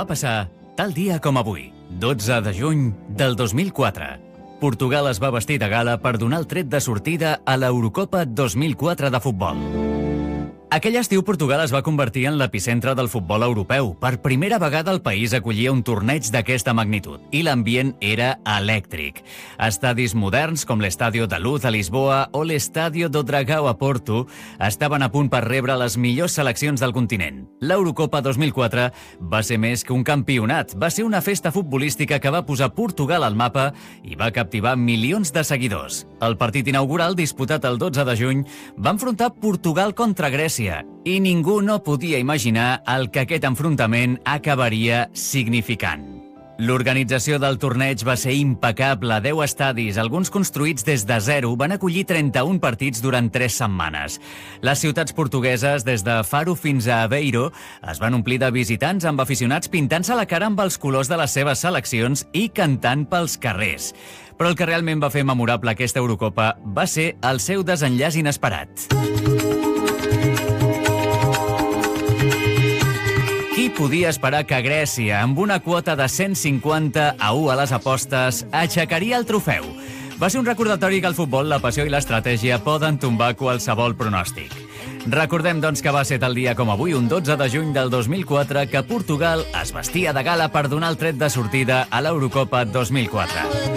va passar tal dia com avui, 12 de juny del 2004. Portugal es va vestir de gala per donar el tret de sortida a l'Eurocopa 2004 de futbol. Aquell estiu Portugal es va convertir en l'epicentre del futbol europeu. Per primera vegada el país acollia un torneig d'aquesta magnitud i l'ambient era elèctric. Estadis moderns com l'Estadio da Luz a Lisboa o l'Estadio do Dragão a Porto estaven a punt per rebre les millors seleccions del continent. L'Eurocopa 2004 va ser més que un campionat, va ser una festa futbolística que va posar Portugal al mapa i va captivar milions de seguidors. El partit inaugural, disputat el 12 de juny, va enfrontar Portugal contra Grècia i ningú no podia imaginar el que aquest enfrontament acabaria significant. L'organització del torneig va ser impecable. 10 estadis, alguns construïts des de zero, van acollir 31 partits durant 3 setmanes. Les ciutats portugueses, des de Faro fins a Aveiro, es van omplir de visitants amb aficionats pintant-se la cara amb els colors de les seves seleccions i cantant pels carrers. Però el que realment va fer memorable aquesta Eurocopa va ser el seu desenllaç inesperat. Qui podia esperar que Grècia, amb una quota de 150-1 a les apostes, aixecaria el trofeu? Va ser un recordatori que el futbol, la passió i l'estratègia poden tombar qualsevol pronòstic. Recordem, doncs, que va ser tal dia com avui, un 12 de juny del 2004, que Portugal es vestia de gala per donar el tret de sortida a l'Eurocopa 2004.